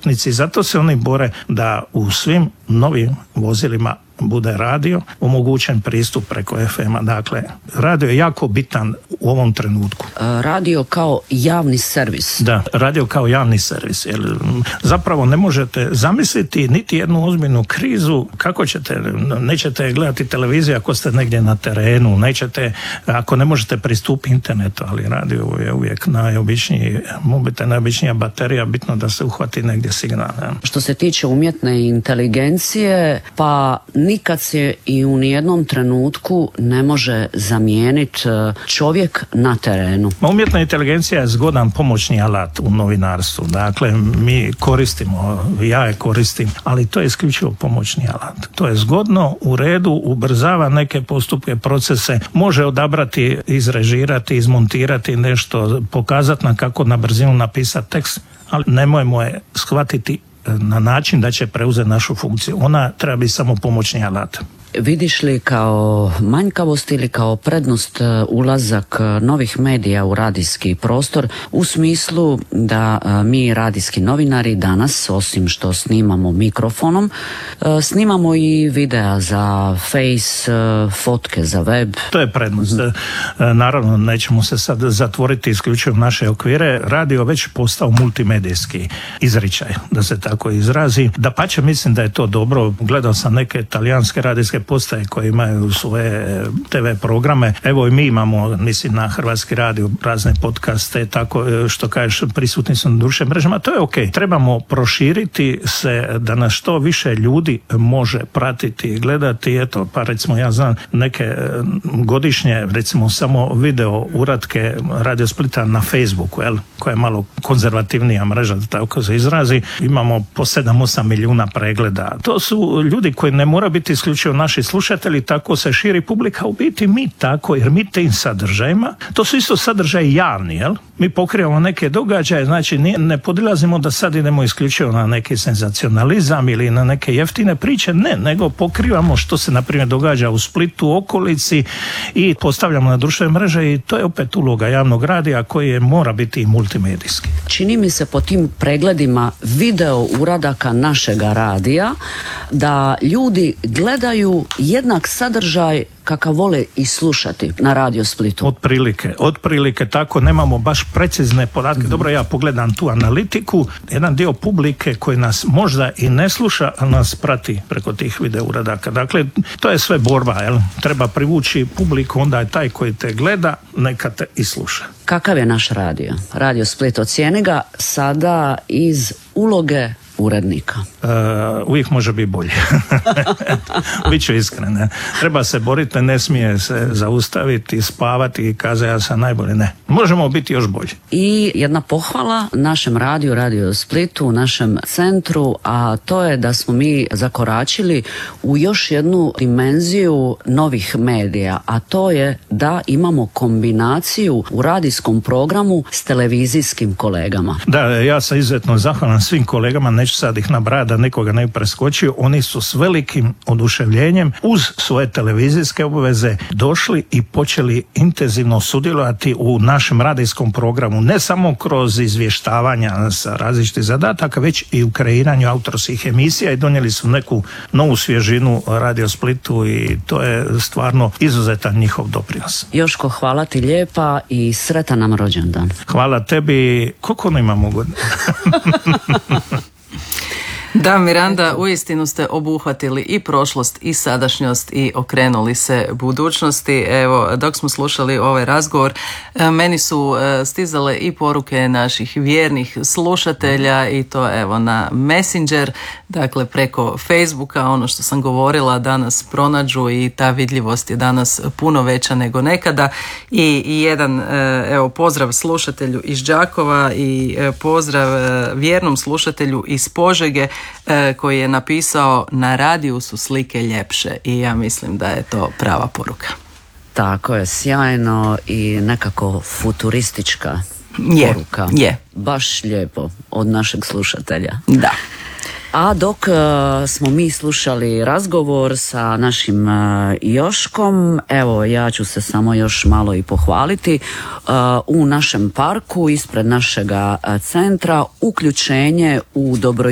putnici. Zato se oni bore da u svim novim vozilima bude radio, omogućen pristup preko FM-a. Dakle, radio je jako bitan u ovom trenutku. Radio kao javni servis. Da, radio kao javni servis. Jer zapravo ne možete zamisliti niti jednu ozbiljnu krizu kako ćete, nećete gledati televiziju ako ste negdje na terenu, nećete, ako ne možete pristupiti internetu, ali radio je uvijek najobičniji mobitel, najobičnija baterija, bitno da se uhvati negdje signal. Ja. Što se tiče umjetne inteligencije, pa nikad se i u nijednom trenutku ne može zamijeniti čovjek na terenu. Umjetna inteligencija je zgodan pomoćni alat u novinarstvu. Dakle, mi koristimo, ja je koristim, ali to je isključivo pomoćni alat. To je zgodno, u redu, ubrzava neke postupke, procese, može odabrati, izrežirati, izmontirati nešto, pokazati nam kako na brzinu napisati tekst, ali nemojmo je shvatiti na način da će preuzeti našu funkciju. Ona treba biti samo pomoćni alat. Vidiš li kao manjkavost ili kao prednost ulazak novih medija u radijski prostor u smislu da mi radijski novinari danas, osim što snimamo mikrofonom, snimamo i videa za Face, fotke za web? To je prednost. Naravno, nećemo se sad zatvoriti isključivo naše okvire. Radio već postao multimedijski izričaj, da se tako izrazi. Dapače, mislim da je to dobro. Gledao sam neke talijanske radijske postaje koje imaju svoje TV programe. Evo i mi imamo, mislim, na Hrvatski radio razne podcaste, tako što kažeš, prisutni su na društvenim mrežama. To je ok. Trebamo proširiti se da nas što više ljudi može pratiti i gledati. Eto, pa recimo ja znam neke godišnje, recimo samo video uratke Radio Splita na Facebooku, koja je malo konzervativnija mreža, da tako se izrazi. Imamo po 7-8 milijuna pregleda. To su ljudi koji ne mora biti isključivo naši slušatelji, tako se širi publika, u biti mi tako, jer mi tim sadržajima, to su isto sadržaji javni, mi pokrivamo neke događaje, znači ne podilazimo da sad idemo isključivo na neki senzacionalizam ili na neke jeftine priče, ne, nego pokrivamo što se na primjer događa u Splitu, u okolici i postavljamo na društvene mreže i to je opet uloga javnog radija koji mora biti i multimedijski. Čini mi se po tim pregledima video uradaka našega radija da ljudi gledaju jednak sadržaj kakav vole i slušati na Radio Splitu. Otprilike tako, nemamo baš precizne podatke. Dobro, ja pogledam tu analitiku, jedan dio publike koji nas možda i ne sluša, ali nas prati preko tih video uradaka. Dakle, to je sve borba, treba privući publiku, onda je taj koji te gleda, neka te i sluša. Kakav je naš radio? Radio Split, ocijeni ga sada iz uloge urednika. Uvijek može biti bolje. Biću iskren. Treba se boriti, ne smije se zaustaviti, spavati i kazati ja sam najbolji. Ne. Možemo biti još bolji. I jedna pohvala našem radiju, Radio Splitu, našem centru, a to je da smo mi zakoračili u još jednu dimenziju novih medija, a to je da imamo kombinaciju u radijskom programu s televizijskim kolegama. Da, ja sam izuzetno zahvalan svim kolegama, neću sad ih nabrajati da nikoga ne preskočio, oni su s velikim oduševljenjem uz svoje televizijske obveze došli i počeli intenzivno sudjelovati u našem radijskom programu, ne samo kroz izvještavanja sa različitih zadataka, već i u kreiranju autorskih emisija i donijeli su neku novu svježinu Radio Splitu i to je stvarno izuzetan njihov doprinos. Joško, hvala ti lijepa i sretan nam rođendan. Hvala tebi. Koliko ne imamo godina? Da, Miranda, uistinu ste obuhvatili i prošlost i sadašnjost i okrenuli se budućnosti. Evo, dok smo slušali ovaj razgovor, meni su stizale i poruke naših vjernih slušatelja i to evo na Messenger, dakle preko Facebooka, ono što sam govorila, danas pronađu i ta vidljivost je danas puno veća nego nekada. I jedan evo pozdrav slušatelju iz Đakova i pozdrav vjernom slušatelju iz Požege koji je napisao na radiju su slike ljepše i ja mislim da je to prava poruka. Tako je, sjajno i nekako futuristička poruka. Je. Baš lijepo od našeg slušatelja. Da. A dok smo mi slušali razgovor sa našim Joškom, evo ja ću se samo još malo i pohvaliti. U našem parku ispred našega centra uključenje u